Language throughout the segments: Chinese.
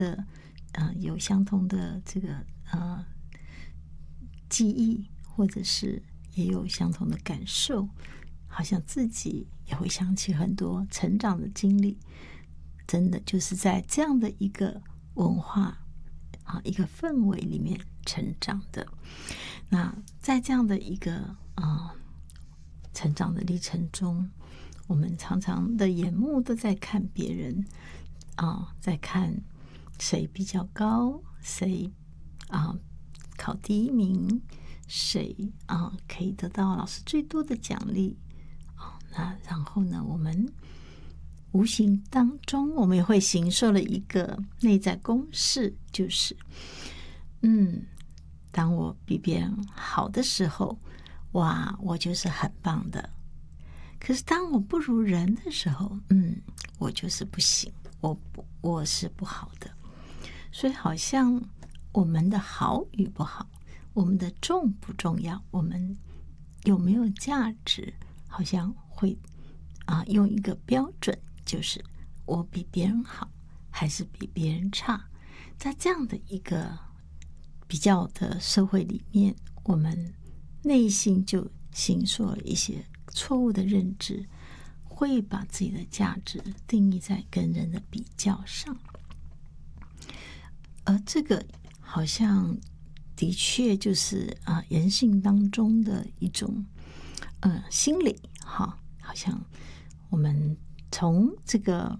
有相同的这个记忆，或者是也有相同的感受，好像自己也会想起很多成长的经历。真的就是在这样的一个文化一个氛围里面成长的。那在这样的一个成长的历程中，我们常常的眼目都在看别人在看谁比较高，谁考第一名，谁可以得到老师最多的奖励那然后呢，我们无形当中我们也会形塑了一个内在公式，就是当我比别人好的时候，哇，我就是很棒的。可是当我不如人的时候，我就是不行，我是不好的。所以好像我们的好与不好，我们的重不重要，我们有没有价值，好像会用一个标准，就是我比别人好还是比别人差。在这样的一个比较的社会里面，我们内心就形塑了一些错误的认知，会把自己的价值定义在跟人的比较上。而这个好像的确就是人性当中的一种心理好像我们从这个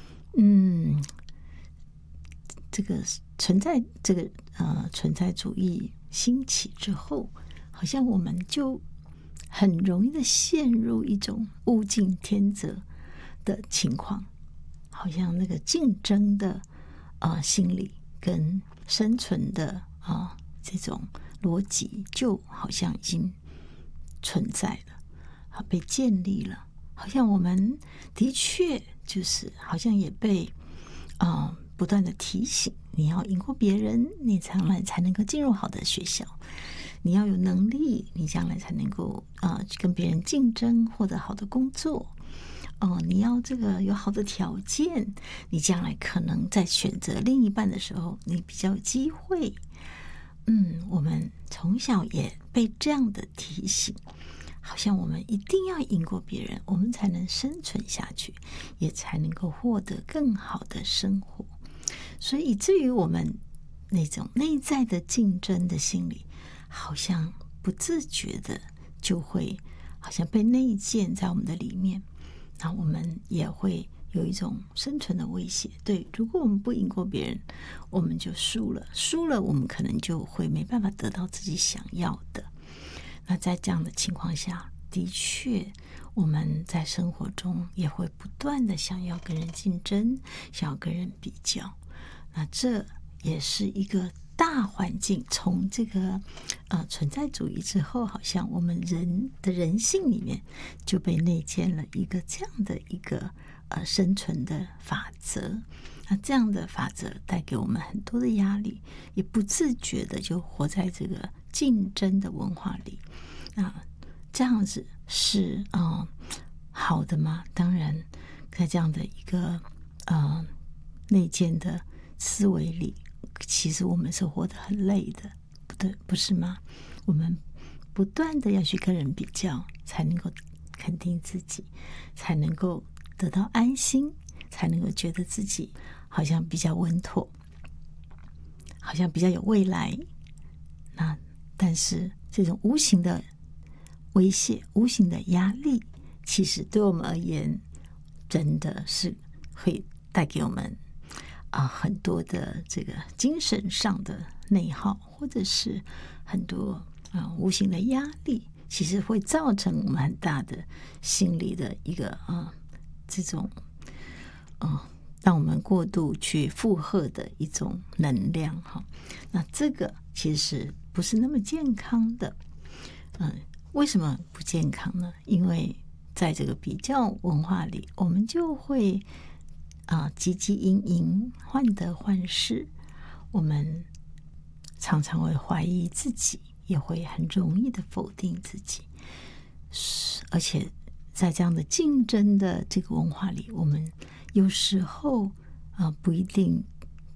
存在主义兴起之后，好像我们就很容易的陷入一种物竞天择的情况，好像那个竞争的心理跟生存的这种逻辑就好像已经存在了被建立了。好像我们的确就是好像也被不断的提醒，你要赢过别人，你将来才能够进入好的学校，你要有能力，你将来才能够跟别人竞争，获得好的工作你要这个有好的条件，你将来可能在选择另一半的时候你比较有机会。我们从小也被这样的提醒，好像我们一定要赢过别人，我们才能生存下去，也才能够获得更好的生活。所以以至于我们那种内在的竞争的心理，好像不自觉的就会好像被内建在我们的里面，那我们也会有一种生存的威胁。对，如果我们不赢过别人，我们就输了我们可能就会没办法得到自己想要的。那在这样的情况下，的确我们在生活中也会不断的想要跟人竞争，想要跟人比较。那这也是一个大环境，从这个存在主义之后，好像我们人的人性里面就被内建了一个这样的一个生存的法则。那这样的法则带给我们很多的压力，也不自觉的就活在这个竞争的文化里。那这样子是好的吗？当然，在这样的一个内建的思维里，其实我们是活得很累的，不是吗？我们不断的要去跟人比较，才能够肯定自己，才能够得到安心，才能够觉得自己好像比较稳妥，好像比较有未来。那但是这种无形的威胁，无形的压力，其实对我们而言真的是会带给我们很多的这个精神上的内耗，或者是很多无形的压力，其实会造成我们很大的心理的一个这种让我们过度去负荷的一种能量那这个其实不是那么健康的。为什么不健康呢？因为在这个比较文化里，我们就会汲汲营营，患得患失，我们常常会怀疑自己，也会很容易的否定自己。而且在这样的竞争的这个文化里，我们有时候不一定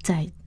在